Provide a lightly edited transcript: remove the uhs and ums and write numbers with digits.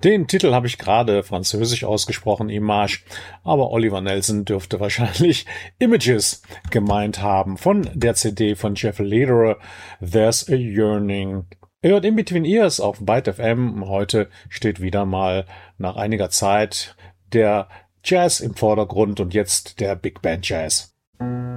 Den Titel habe ich gerade französisch ausgesprochen, Image, aber Oliver Nelson dürfte wahrscheinlich Images gemeint haben von der CD von Jeff Lederer, There's a Yearning. Ihr hört In Between Ears auf Byte FM. Heute steht wieder mal nach einiger Zeit der Jazz im Vordergrund und jetzt der Big Band Jazz.